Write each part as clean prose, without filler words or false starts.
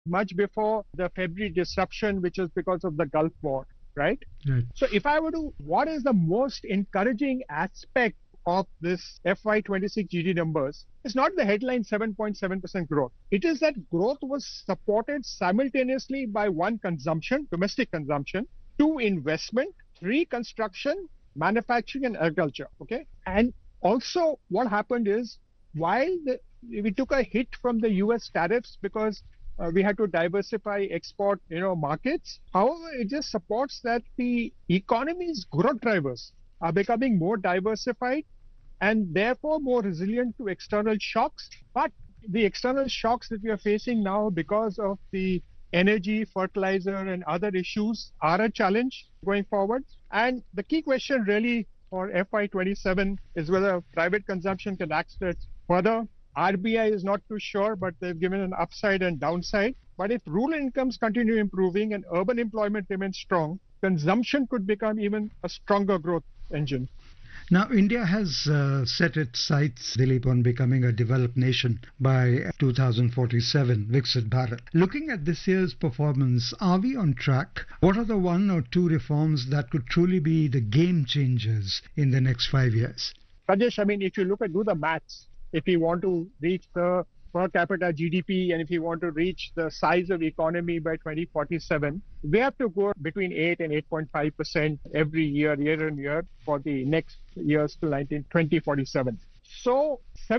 much before the February disruption, which is because of the Gulf War, right? Right. So if I were to, what is the most encouraging aspect of this FY26 GD numbers? It's not the headline 7.7% growth. It is that growth was supported simultaneously by one, consumption, domestic consumption, two, investment, three, construction, manufacturing and agriculture. Okay. And also what happened is while we took a hit from the US tariffs because we had to diversify export, markets. However, it just supports that the economy's growth drivers are becoming more diversified and therefore more resilient to external shocks. But the external shocks that we are facing now because of the energy, fertilizer, and other issues are a challenge going forward. And the key question really for FY27 is whether private consumption can accelerate further. RBI is not too sure, but they've given an upside and downside. But if rural incomes continue improving and urban employment remains strong, consumption could become even a stronger growth engine. Now, India has set its sights, Dilip, on becoming a developed nation by 2047, Viksit Bharat. Looking at this year's performance, are we on track? What are the one or two reforms that could truly be the game changers in the next 5 years? Rajesh, if you do the maths, if you want to reach the per capita GDP and if you want to reach the size of economy by 2047, we have to go between 8 and 8.5% every year on year for the next years to 2047. So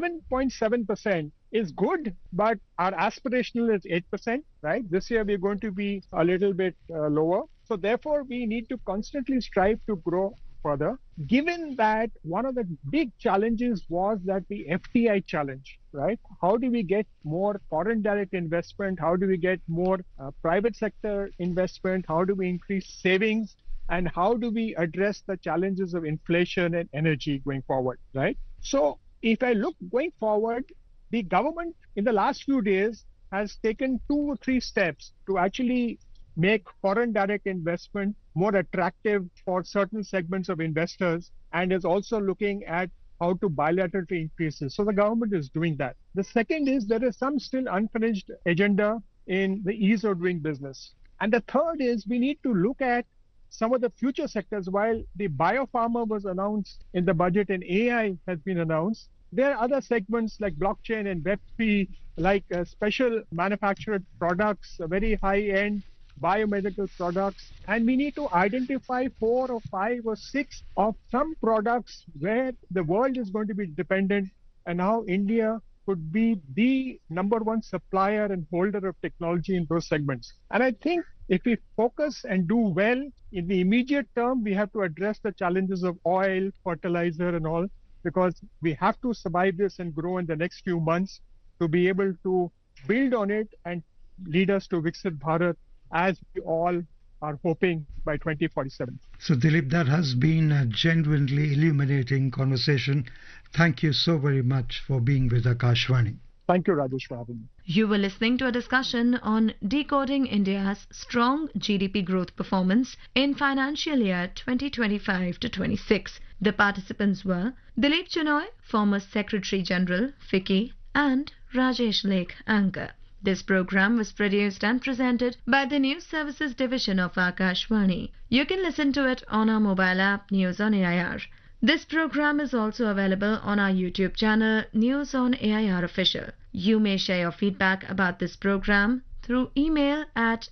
7.7% is good, but our aspirational is 8%, right? This year we're going to be a little bit lower. So therefore we need to constantly strive to grow further, given that one of the big challenges was that the FDI challenge, right? How do we get more foreign direct investment? How do we get more private sector investment? How do we increase savings? And how do we address the challenges of inflation and energy going forward, right? So if I look going forward, the government in the last few days has taken 2 or 3 steps to actually make foreign direct investment more attractive for certain segments of investors and is also looking at how to bilaterally increase this. So the government is doing that. The second is there is some still unfinished agenda in the ease of doing business. And the third is we need to look at some of the future sectors. While the biopharma was announced in the budget and AI has been announced, there are other segments like blockchain and Web3, like special manufactured products, very high-end biomedical products, and we need to identify 4 or 5 or 6 of some products where the world is going to be dependent and how India could be the number one supplier and holder of technology in those segments. And I think if we focus and do well in the immediate term, we have to address the challenges of oil, fertilizer and all, because we have to survive this and grow in the next few months to be able to build on it and lead us to Viksit Bharat as we all are hoping by 2047. So Dilip, that has been a genuinely illuminating conversation. Thank you so very much for being with Akashvani. Thank you, Rajesh, for having me. You were listening to a discussion on decoding India's strong GDP growth performance in financial year 2025 to 26. The participants were Dilip Chenoy, former Secretary General, FICCI, and Rajesh Lake, anchor. This program was produced and presented by the News Services Division of Akashvani. You can listen to it on our mobile app News on AIR. This program is also available on our YouTube channel News on AIR Official. You may share your feedback about this program through email at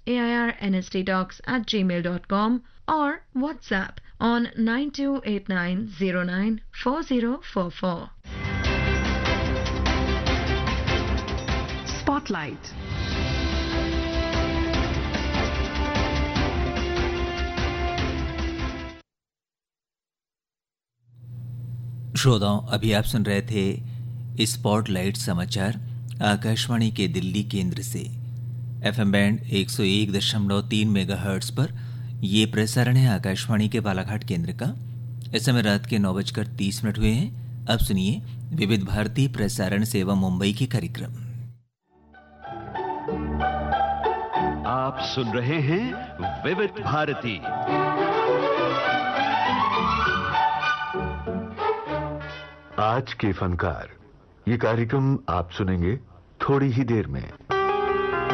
airnstdocs@gmail.com or WhatsApp on 9289094044. Spotlight. श्रोताओं, अभी आप सुन रहे थे spotlight समाचार आकाशवाणी के दिल्ली केंद्र से। FM band 101.3 megahertz पर यह प्रसारण है आकाशवाणी के बालाघाट केंद्र का। इस समय रात के 9:30 हुए हैं। अब सुनिए विविध भारती प्रसारण सेवा मुंबई के कार्यक्रम। आप सुन रहे हैं विविध भारती। आज के फनकार, ये कार्यक्रम आप सुनेंगे थोड़ी ही देर में।